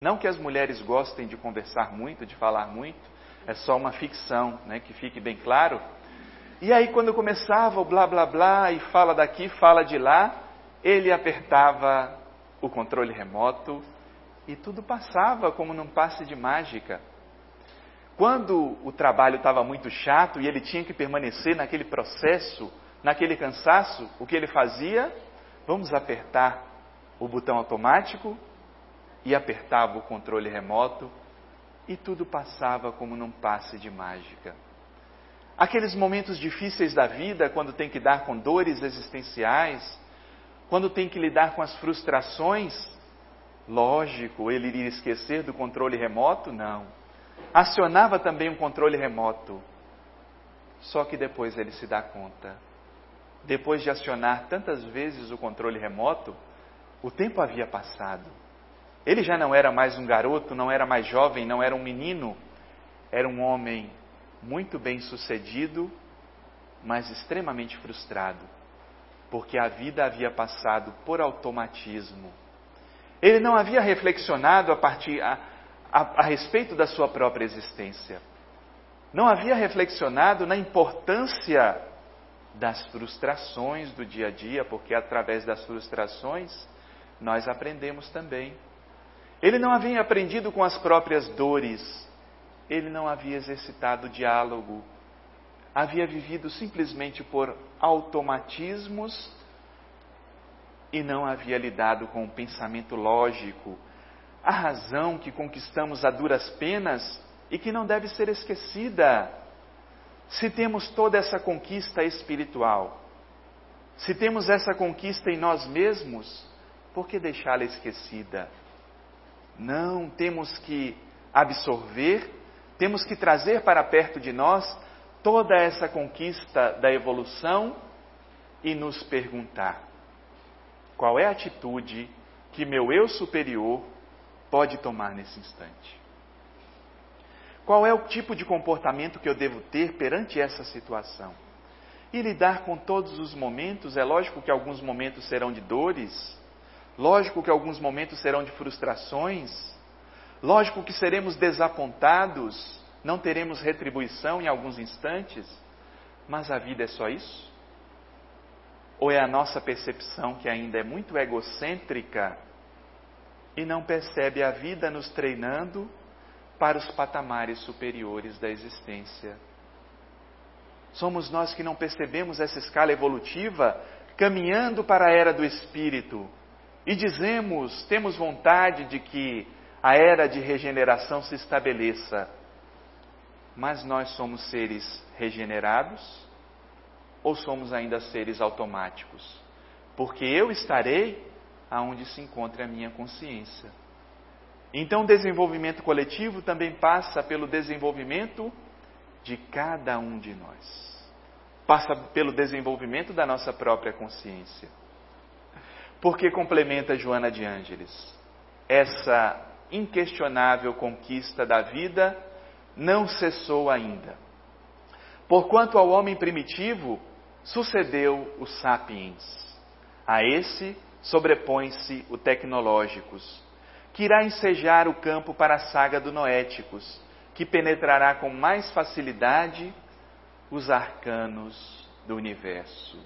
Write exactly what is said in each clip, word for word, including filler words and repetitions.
Não que as mulheres gostem de conversar muito, de falar muito, é só uma ficção, né, que fique bem claro. E aí quando começava o blá blá blá, e fala daqui, fala de lá, ele apertava o controle remoto e tudo passava como num passe de mágica. Quando o trabalho estava muito chato e ele tinha que permanecer naquele processo, naquele cansaço, o que ele fazia? Vamos apertar o botão automático, e apertava o controle remoto e tudo passava como num passe de mágica. Aqueles momentos difíceis da vida, quando tem que lidar com dores existenciais, quando tem que lidar com as frustrações, lógico, ele iria esquecer do controle remoto? Não. Acionava também um controle remoto. Só que depois ele se dá conta. Depois de acionar tantas vezes o controle remoto, o tempo havia passado. Ele já não era mais um garoto, não era mais jovem, não era um menino. Era um homem muito bem sucedido, mas extremamente frustrado. Porque a vida havia passado por automatismo. Ele não havia reflexionado a, partir, a, a, a respeito da sua própria existência. Não havia reflexionado na importância das frustrações do dia a dia, porque através das frustrações nós aprendemos também. Ele não havia aprendido com as próprias dores, ele não havia exercitado o diálogo, havia vivido simplesmente por automatismos e não havia lidado com o pensamento lógico, a razão que conquistamos a duras penas e que não deve ser esquecida. Se temos toda essa conquista espiritual, se temos essa conquista em nós mesmos, por que deixá-la esquecida? Não, temos que absorver, temos que trazer para perto de nós toda essa conquista da evolução e nos perguntar: qual é a atitude que meu eu superior pode tomar nesse instante? Qual é o tipo de comportamento que eu devo ter perante essa situação? E lidar com todos os momentos, é lógico que alguns momentos serão de dores, lógico que alguns momentos serão de frustrações, lógico que seremos desapontados, não teremos retribuição em alguns instantes, mas a vida é só isso? Ou é a nossa percepção que ainda é muito egocêntrica e não percebe a vida nos treinando para os patamares superiores da existência? Somos nós que não percebemos essa escala evolutiva caminhando para a era do Espírito e dizemos, temos vontade de que a era de regeneração se estabeleça. Mas nós somos seres regenerados ou somos ainda seres automáticos? Porque eu estarei aonde se encontra a minha consciência. Então o desenvolvimento coletivo também passa pelo desenvolvimento de cada um de nós. Passa pelo desenvolvimento da nossa própria consciência. Porque complementa Joana de Ângeles, essa inquestionável conquista da vida não cessou ainda. Porquanto ao homem primitivo sucedeu o sapiens, a esse sobrepõe-se o tecnológicos, que irá ensejar o campo para a saga do noéticos, que penetrará com mais facilidade os arcanos do universo.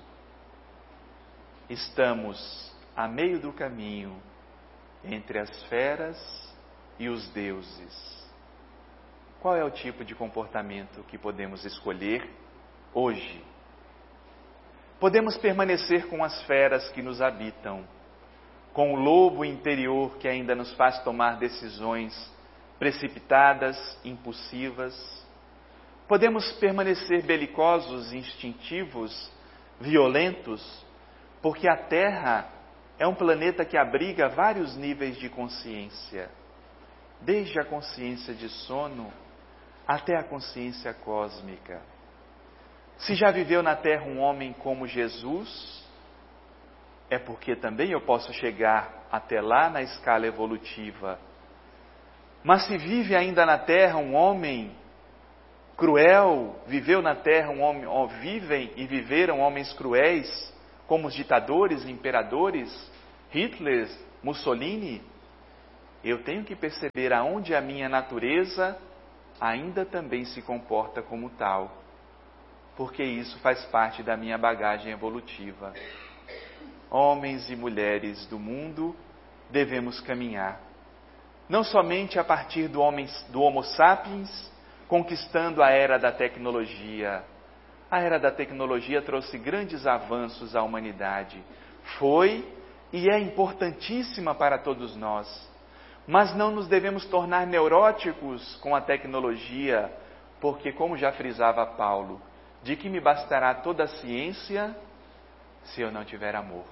Estamos a meio do caminho entre as feras e os deuses. Qual é o tipo de comportamento que podemos escolher hoje? Podemos permanecer com as feras que nos habitam, com o lobo interior que ainda nos faz tomar decisões precipitadas, impulsivas. Podemos permanecer belicosos, instintivos, violentos, porque a Terra é um planeta que abriga vários níveis de consciência, desde a consciência de sono até a consciência cósmica. Se já viveu na Terra um homem como Jesus, é porque também eu posso chegar até lá na escala evolutiva. Mas se vive ainda na Terra um homem cruel, viveu na Terra um homem, ou vivem e viveram homens cruéis, como os ditadores, imperadores, Hitler, Mussolini, eu tenho que perceber aonde a minha natureza ainda também se comporta como tal, porque isso faz parte da minha bagagem evolutiva. Homens e mulheres do mundo devemos caminhar, não somente a partir do, homem, do Homo sapiens, conquistando a era da tecnologia. A era da tecnologia trouxe grandes avanços à humanidade. Foi e é importantíssima para todos nós. Mas não nos devemos tornar neuróticos com a tecnologia, porque, como já frisava Paulo, de que me bastará toda a ciência se eu não tiver amor?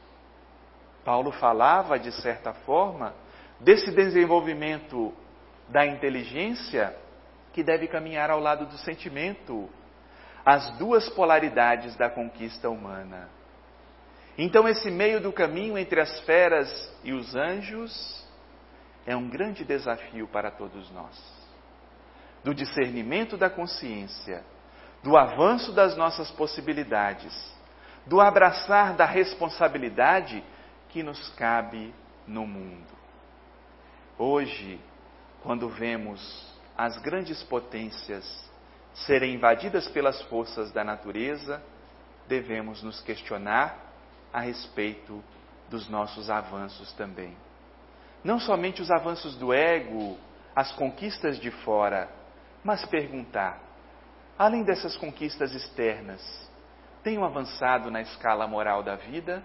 Paulo falava, de certa forma, desse desenvolvimento da inteligência que deve caminhar ao lado do sentimento, as duas polaridades da conquista humana. Então, esse meio do caminho entre as feras e os anjos é um grande desafio para todos nós. Do discernimento da consciência, do avanço das nossas possibilidades, do abraçar da responsabilidade que nos cabe no mundo. Hoje, quando vemos as grandes potências serem invadidas pelas forças da natureza, devemos nos questionar a respeito dos nossos avanços também. Não somente os avanços do ego, as conquistas de fora, mas perguntar, além dessas conquistas externas, tenho avançado na escala moral da vida?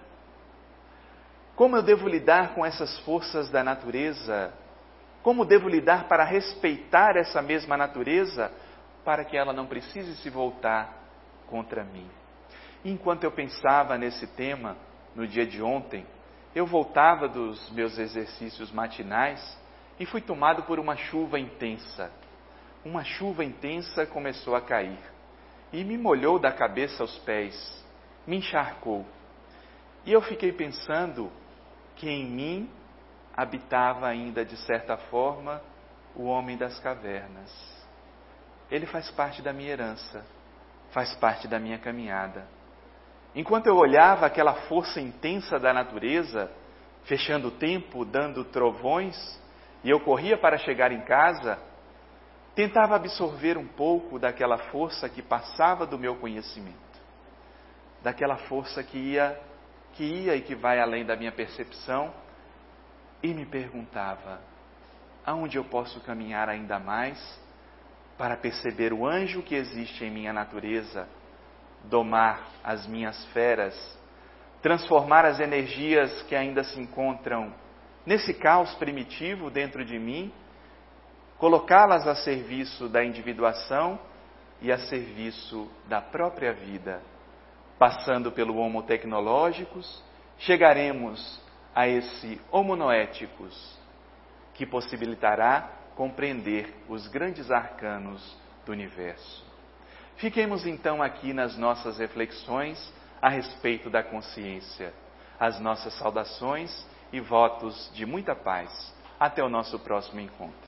Como eu devo lidar com essas forças da natureza? Como devo lidar para respeitar essa mesma natureza, para que ela não precise se voltar contra mim? Enquanto eu pensava nesse tema, no dia de ontem, eu voltava dos meus exercícios matinais e fui tomado por uma chuva intensa. Uma chuva intensa começou a cair e me molhou da cabeça aos pés, me encharcou. E eu fiquei pensando que em mim habitava ainda, de certa forma, o homem das cavernas. Ele faz parte da minha herança, faz parte da minha caminhada. Enquanto eu olhava aquela força intensa da natureza, fechando o tempo, dando trovões, e eu corria para chegar em casa, tentava absorver um pouco daquela força que passava do meu conhecimento, daquela força que ia, que ia e que vai além da minha percepção, e me perguntava, aonde eu posso caminhar ainda mais para perceber o anjo que existe em minha natureza, domar as minhas feras, transformar as energias que ainda se encontram nesse caos primitivo dentro de mim, colocá-las a serviço da individuação e a serviço da própria vida. Passando pelo Homo tecnológicos, chegaremos a esse Homo noéticos, que possibilitará compreender os grandes arcanos do universo. Fiquemos então aqui nas nossas reflexões a respeito da consciência. As nossas saudações e votos de muita paz. Até o nosso próximo encontro.